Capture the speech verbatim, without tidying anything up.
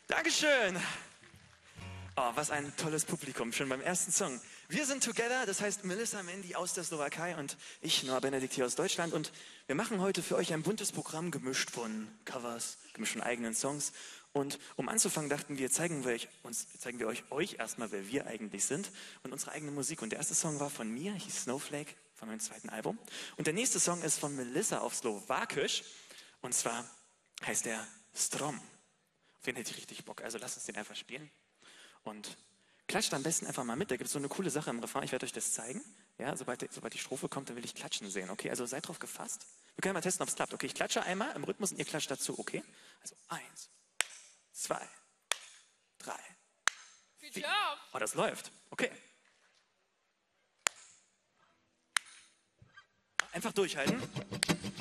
Dankeschön. Oh, was ein tolles Publikum, schon beim ersten Song. Wir sind Together, das heißt Melissa Mendy aus der Slowakei und ich, Noah Benedikt, hier aus Deutschland. Und wir machen heute für euch ein buntes Programm, gemischt von Covers, gemischt von eigenen Songs. Und um anzufangen, dachten wir, zeigen wir euch, uns, zeigen wir euch, euch erstmal, wer wir eigentlich sind und unsere eigene Musik. Und der erste Song war von mir, hieß Snowflake, von meinem zweiten Album. Und der nächste Song ist von Melissa auf Slowakisch. Und zwar heißt der Strom. Auf den hätte ich richtig Bock, also lasst uns den einfach spielen. Und klatscht am besten einfach mal mit. Da gibt es so eine coole Sache im Refrain. Ich werde euch das zeigen. Ja, sobald, sobald die Strophe kommt, dann will ich klatschen sehen. Okay, also seid drauf gefasst. Wir können mal testen, ob es klappt. Okay, ich klatsche einmal im Rhythmus und ihr klatscht dazu. Okay, also eins, zwei, drei, vier. Oh, das läuft. Okay. Einfach durchhalten.